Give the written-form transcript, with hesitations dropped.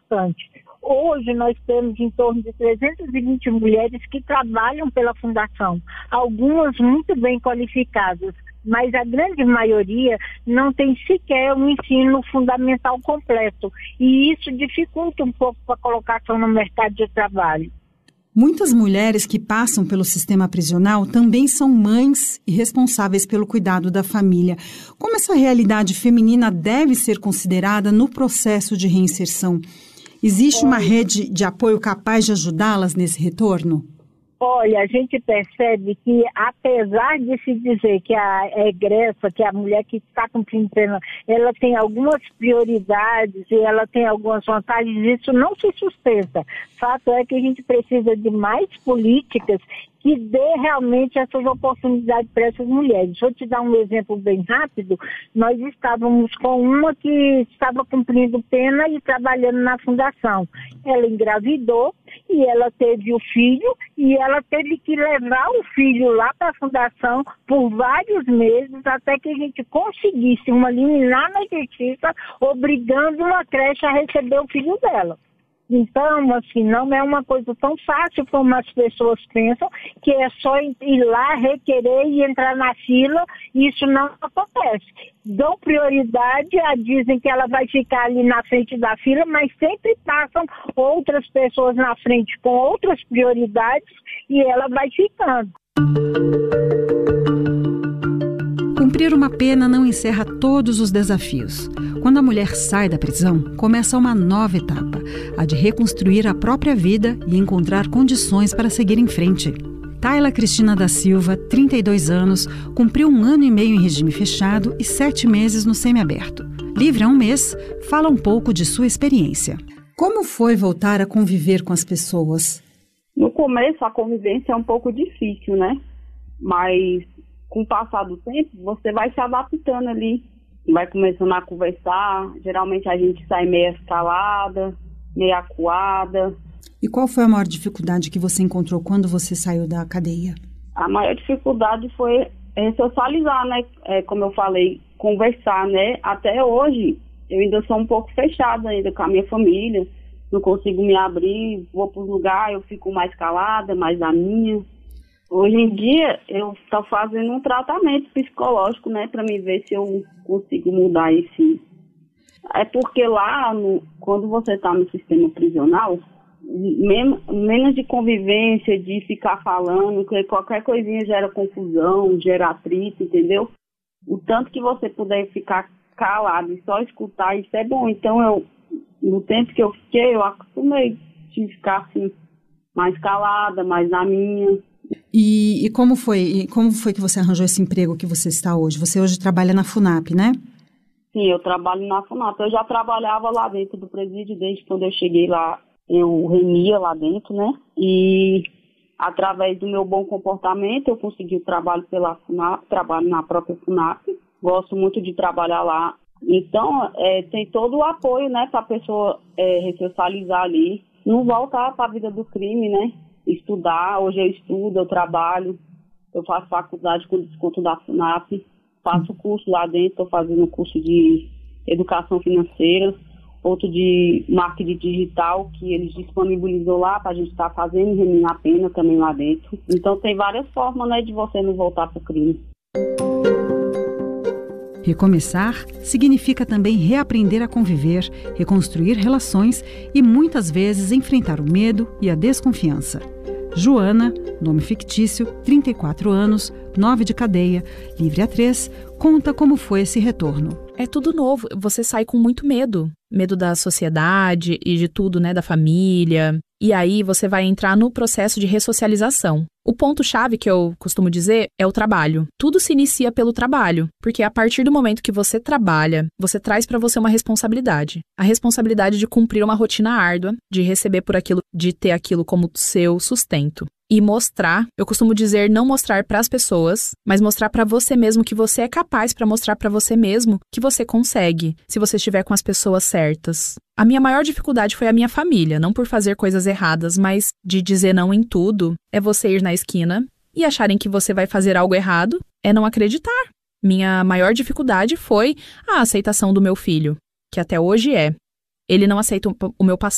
importante. Hoje nós temos em torno de 320 mulheres que trabalham pela Fundação, algumas muito bem qualificadas, mas a grande maioria não tem sequer um ensino fundamental completo, e isso dificulta um pouco a colocação no mercado de trabalho. Muitas mulheres que passam pelo sistema prisional também são mães e responsáveis pelo cuidado da família. Como essa realidade feminina deve ser considerada no processo de reinserção? Existe uma rede de apoio capaz de ajudá-las nesse retorno? Olha, a gente percebe que, apesar de se dizer que a egressa, que a mulher que está cumprindo pena, ela tem algumas prioridades e ela tem algumas vantagens, isso não se sustenta. Fato é que a gente precisa de mais políticas que dê realmente essas oportunidades para essas mulheres. Vou te dar um exemplo bem rápido. Nós estávamos com uma que estava cumprindo pena e trabalhando na fundação. Ela engravidou e ela teve o filho e ela teve que levar o filho lá para a fundação por vários meses até que a gente conseguisse uma liminar na justiça obrigando uma creche a receber o filho dela. Então, assim, não é uma coisa tão fácil como as pessoas pensam, que é só ir lá, requerer e entrar na fila, e isso não acontece. Dão prioridade, dizem que ela vai ficar ali na frente da fila, mas sempre passam outras pessoas na frente com outras prioridades e ela vai ficando. Cumprir uma pena não encerra todos os desafios. Quando a mulher sai da prisão, começa uma nova etapa, a de reconstruir a própria vida e encontrar condições para seguir em frente. Tayla Cristina da Silva, 32 anos, cumpriu 1 ano e meio em regime fechado e 7 meses no semiaberto. Livre há 1 mês, fala um pouco de sua experiência. Como foi voltar a conviver com as pessoas? No começo, a convivência é um pouco difícil, né? Mas com o passar do tempo, você vai se adaptando ali. Vai começando a conversar. Geralmente a gente sai meio escalada, meio acuada. E qual foi a maior dificuldade que você encontrou quando você saiu da cadeia? A maior dificuldade foi socializar, né? Como eu falei, conversar, né? Até hoje, eu ainda sou um pouco fechada ainda com a minha família. Não consigo me abrir, vou para os lugares, eu fico mais calada, mais na minha. Hoje em dia, eu estou fazendo um tratamento psicológico, né, para me ver se eu consigo mudar esse. É porque lá, quando você está no sistema prisional, menos de convivência, de ficar falando, que qualquer coisinha gera confusão, gera atrito, entendeu? O tanto que você puder ficar calado e só escutar, isso é bom. Então, no tempo que eu fiquei, eu acostumei de ficar assim, mais calada, mais na minha. E como foi que você arranjou esse emprego que você está hoje? Você hoje trabalha na FUNAP, né? Sim, eu trabalho na FUNAP. Eu já trabalhava lá dentro do presídio desde quando eu cheguei lá. Eu remia lá dentro, né? E através do meu bom comportamento eu consegui o trabalho pela FUNAP, trabalho na própria FUNAP. Gosto muito de trabalhar lá. Então, tem todo o apoio, né, para a pessoa ressocializar ali. Não voltar para a vida do crime, né? Estudar, hoje eu estudo, eu trabalho, eu faço faculdade com desconto da FUNAP, faço curso lá dentro, estou fazendo curso de educação financeira, outro de marketing digital, que eles disponibilizou lá para a gente estar fazendo, remir a pena também lá dentro. Então tem várias formas, né, de você não voltar para o crime. Recomeçar significa também reaprender a conviver, reconstruir relações e muitas vezes enfrentar o medo e a desconfiança. Joana, nome fictício, 34 anos, 9 de cadeia, livre há 3, conta como foi esse retorno. É tudo novo, você sai com muito medo. Medo da sociedade e de tudo, né, da família. E aí você vai entrar no processo de ressocialização. O ponto-chave que eu costumo dizer é o trabalho. Tudo se inicia pelo trabalho, porque a partir do momento que você trabalha, você traz para você uma responsabilidade. A responsabilidade de cumprir uma rotina árdua, de receber por aquilo, de ter aquilo como seu sustento. E mostrar, eu costumo dizer não mostrar para as pessoas, mas mostrar para você mesmo que você é capaz, para mostrar para você mesmo que você consegue, se você estiver com as pessoas certas. A minha maior dificuldade foi a minha família, não por fazer coisas erradas, mas de dizer não em tudo, é você ir na esquina e acharem que você vai fazer algo errado, é não acreditar. Minha maior dificuldade foi a aceitação do meu filho, que até hoje é. Ele não aceita o meu passado.